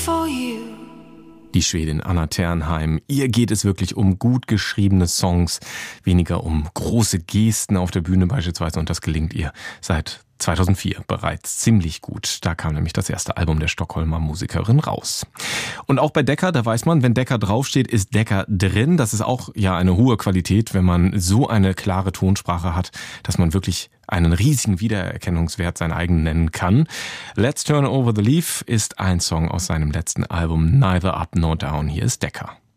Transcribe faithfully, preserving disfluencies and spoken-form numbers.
for you. Die Schwedin Anna Ternheim. Ihr geht es wirklich um gut geschriebene Songs, weniger um große Gesten auf der Bühne beispielsweise. Und das gelingt ihr seit zweitausendvier bereits ziemlich gut. Da kam nämlich das erste Album der Stockholmer Musikerin raus. Und auch bei Decca, da weiß man, wenn Decca draufsteht, ist Decca drin. Das ist auch ja eine hohe Qualität, wenn man so eine klare Tonsprache hat, dass man wirklich einen riesigen Wiedererkennungswert sein eigen nennen kann. Let's Turn Over the Leaf ist ein Song aus seinem letzten Album Neither Up Nor Down. Hier ist Decca.